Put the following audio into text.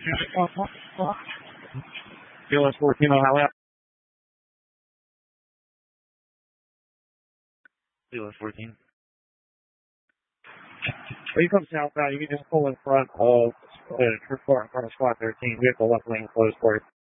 BLS 14 on highway. BLS 14. When you come southbound, you can just pull in front of the truck car in front of squad 13. Vehicle left lane closed for you.